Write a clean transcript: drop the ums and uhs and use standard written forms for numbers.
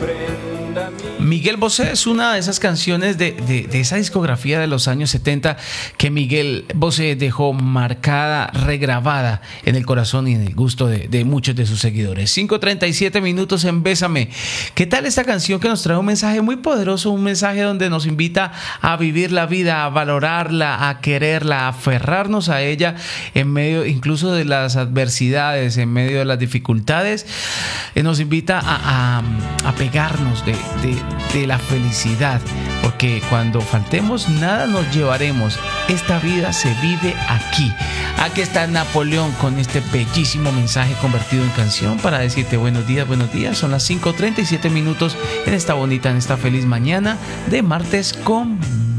Miguel Bosé es una de esas canciones de esa discografía de los años 70 que Miguel Bosé dejó marcada, regrabada en el corazón y en el gusto de muchos de sus seguidores. 5:37 minutos en Bésame. ¿Qué tal esta canción que nos trae un mensaje muy poderoso? Un mensaje donde nos invita a vivir la vida, a valorarla, a quererla, a aferrarnos a ella en medio incluso de las adversidades, en medio de las dificultades. Nos invita a pegarnos de la felicidad, porque cuando faltemos nada nos llevaremos. Esta vida se vive aquí. Aquí está Napoleón con este bellísimo mensaje convertido en canción para decirte buenos días, buenos días. Son las 5:37 minutos en esta bonita, en esta feliz mañana de martes con